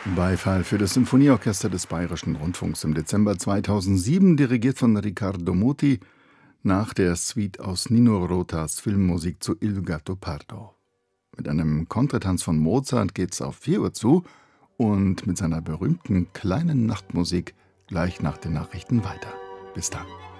Beifall für das Symphonieorchester des Bayerischen Rundfunks im Dezember 2007, dirigiert von Riccardo Muti, nach der Suite aus Nino Rotas Filmmusik zu Il Gattopardo. Mit einem Kontratanz von Mozart geht's auf 4 Uhr zu und mit seiner berühmten kleinen Nachtmusik gleich nach den Nachrichten weiter. Bis dann.